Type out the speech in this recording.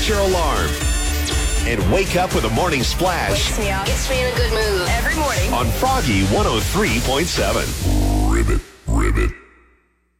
set your alarm. And wake up with a morning splash Wakes me up. Gets me in a good mood. Every morning. on Froggy 103.7.